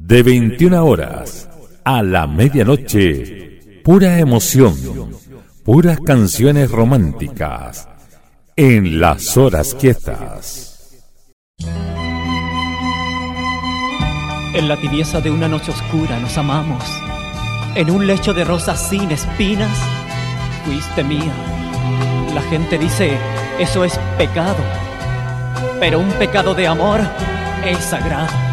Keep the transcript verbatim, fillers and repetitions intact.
De veintiuna horas a la medianoche, pura emoción, puras canciones románticas, en las horas quietas. En la tibieza de una noche oscura nos amamos. En un lecho de rosas sin espinas, fuiste mía. La gente dice, eso es pecado, pero un pecado de amor es sagrado.